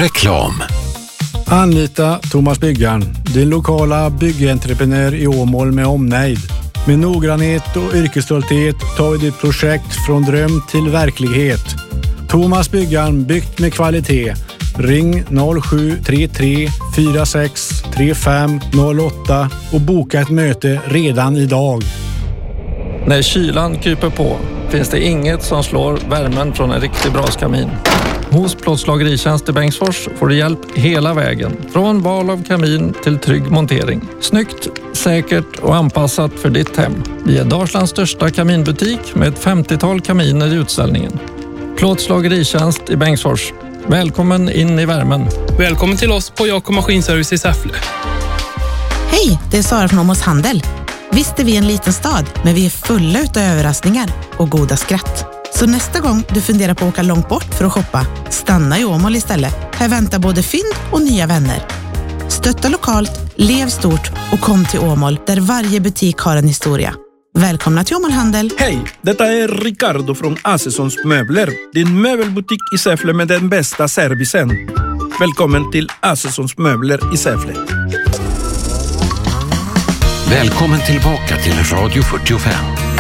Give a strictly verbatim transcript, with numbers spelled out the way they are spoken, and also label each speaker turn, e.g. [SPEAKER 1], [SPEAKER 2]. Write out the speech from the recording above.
[SPEAKER 1] Reklam.
[SPEAKER 2] Anlita Thomas Byggaren, din lokala byggentreprenör i Åmål med omnejd. Med noggrannhet och yrkesstolthet tar vi ditt projekt från dröm till verklighet. Thomas Byggaren, byggt med kvalitet. Ring noll sju tre tre fyra sex tre fem noll åtta och boka ett möte redan idag.
[SPEAKER 3] När kylan kryper på finns det inget som slår värmen från en riktig braskamin. Hos Plåtslageritjänst i Bengtsfors får du hjälp hela vägen. Från val av kamin till trygg montering. Snyggt, säkert och anpassat för ditt hem. Vi är Dalslands största kaminbutik med ett femtiotal kaminer i utställningen. Plåtslageritjänst i Bengtsfors. Välkommen in i värmen.
[SPEAKER 4] Välkommen till oss på Jakob Maskinservice i Säffle.
[SPEAKER 5] Hej, det är Sara från Åmåls Handel. Visst är vi en liten stad, men vi är fulla utav överraskningar och goda skratt. Så nästa gång du funderar på att åka långt bort för att shoppa, stanna i Åmål istället. Här väntar både fynd och nya vänner. Stötta lokalt, lev stort och kom till Åmål där varje butik har en historia. Välkomna till Åmål Handel.
[SPEAKER 6] Hej, detta är Ricardo från Assessons Möbler. Din möbelbutik i Säffle med den bästa servicen. Välkommen till Assessons Möbler i Säffle.
[SPEAKER 1] Välkommen tillbaka till Radio fyrtiofem.